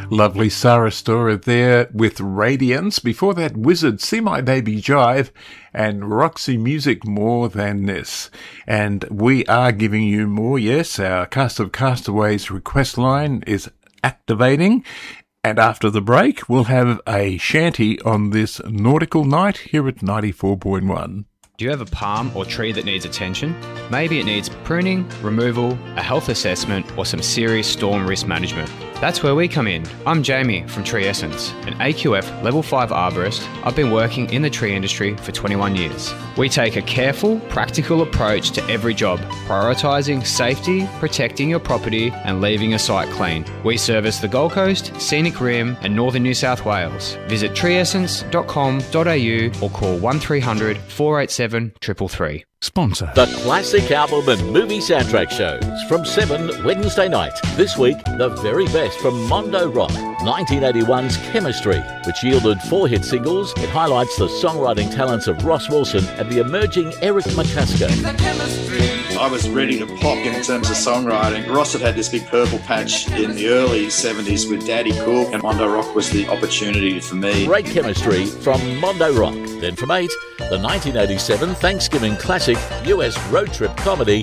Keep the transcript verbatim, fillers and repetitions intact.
Lovely Sarah Storer there with Radiance. Before that, Wizard, See My Baby Jive, and Roxy Music, More Than This. And we are giving you more, yes. Our Cast of Castaways request line is activating. And after the break, we'll have a shanty on this nautical night here at ninety-four point one. Do you have a palm or tree that needs attention? Maybe it needs pruning, removal, a health assessment, or some serious storm risk management. That's where we come in. I'm Jamie from Tree Essence, an A Q F Level five arborist. I've been working in the tree industry for twenty-one years. We take a careful, practical approach to every job, prioritising safety, protecting your property, and leaving your site clean. We service the Gold Coast, Scenic Rim, and Northern New South Wales. Visit tree essence dot com dot a u or call one three hundred, four eight seven, three three three. Sponsor. The classic album and movie soundtrack shows from seven Wednesday night. This week, the very best from Mondo Rock, nineteen eighty-one's Chemistry, which yielded four hit singles. It highlights the songwriting talents of Ross Wilson and the emerging Eric McCusker. I was ready to pop in terms of songwriting. Ross had had this big purple patch in the early seventies with Daddy Cool, and Mondo Rock was the opportunity for me. Great Chemistry from Mondo Rock. Then from eight, the nineteen eighty-seven Thanksgiving classic U S road trip comedy